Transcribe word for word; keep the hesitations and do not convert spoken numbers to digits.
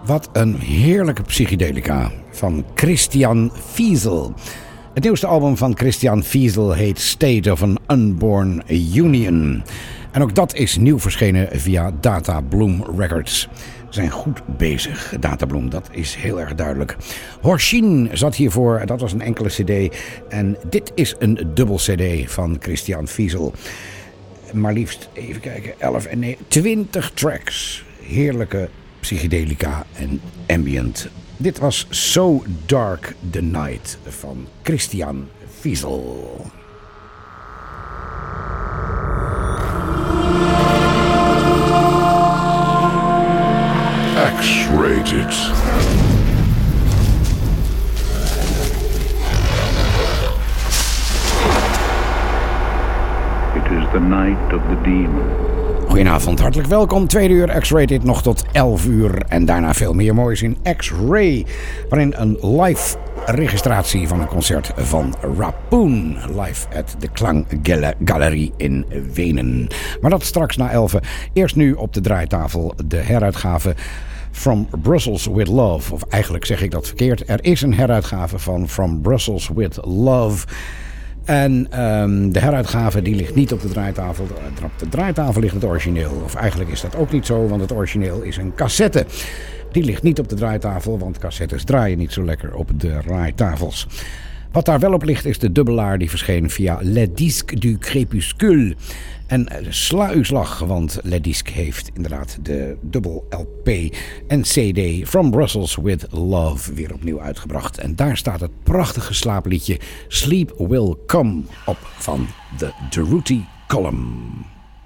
Wat een heerlijke psychedelica van Christian Fiesel. Het nieuwste album van Christian Fiesel heet State of an Unborn Union. En ook dat is nieuw verschenen via Data Bloom Records. Ze zijn goed bezig, Data Bloom, dat is heel erg duidelijk. Horshin zat hiervoor, dat was een enkele cd. En dit is een dubbel cd van Christian Fiesel. Maar liefst, even kijken, elf en negen, twintig tracks. Heerlijke psychedelica en ambient. Dit was So Dark the Night van Christian Fiesel. X-rated. It is the night of the demon. Goedenavond, hartelijk welkom. Tweede uur X-Rated nog tot elf uur. En daarna veel meer moois in X-Ray. Waarin een live registratie van een concert van Rapoon. Live at de Klanggalerie in Wenen. Maar dat straks na elfen. Eerst nu op de draaitafel de heruitgave From Brussels with Love. Of eigenlijk zeg ik dat verkeerd. Er is een heruitgave van From Brussels with Love. En um, de heruitgave die ligt niet op de draaitafel. Op de draaitafel ligt het origineel. Of eigenlijk is dat ook niet zo, want het origineel is een cassette. Die ligt niet op de draaitafel, want cassettes draaien niet zo lekker op de draaitafels. Wat daar wel op ligt is de dubbelaar die verscheen via Le Disque du Crépuscule. En sla uw slag, want Le Disque heeft inderdaad de dubbel L P en C D From Brussels with Love weer opnieuw uitgebracht. En daar staat het prachtige slaapliedje Sleep Will Come op van de Durruti Column.